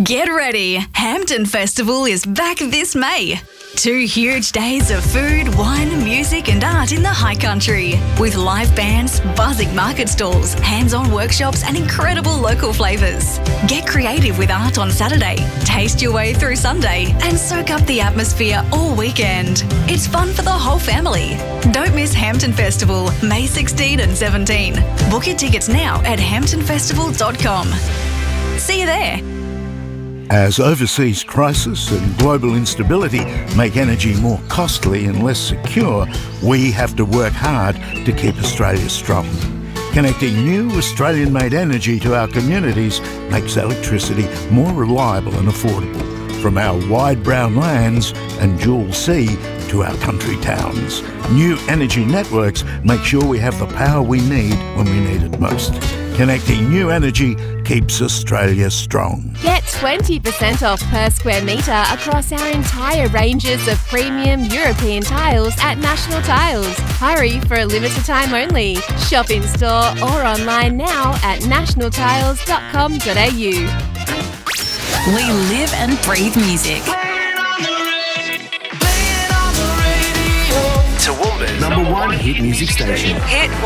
Get ready, Hampton Festival is back this May. 2 huge days of food, wine, music and art in the High Country. With live bands, buzzing market stalls, hands-on workshops and incredible local flavours. Get creative with art on Saturday, taste your way through Sunday and soak up the atmosphere all weekend. It's fun for the whole family. Don't miss Hampton Festival, May 16 and 17. Book your tickets now at hamptonfestival.com. See you there. As overseas crisis and global instability make energy more costly and less secure, we have to work hard to keep Australia strong. Connecting new Australian-made energy to our communities makes electricity more reliable and affordable, from our wide brown lands and dual sea to our country towns. New energy networks make sure we have the power we need when we need it most. Connecting new energy keeps Australia strong. Get 20% off per square metre across our entire ranges of premium European tiles at National Tiles. Hurry for a limited time only. Shop in store or online now at nationaltiles.com.au. We live and breathe music. Toowoomba's #1 hit music station. Hit